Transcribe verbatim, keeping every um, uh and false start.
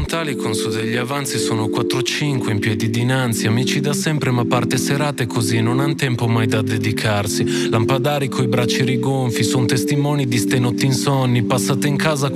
mentali con su degli avanzi, sono quattro cinque in piedi dinanzi, amici da sempre ma parte serate così, non han tempo mai da dedicarsi. Lampadari coi bracci rigonfi, son testimoni di ste notti insonni, passate in casa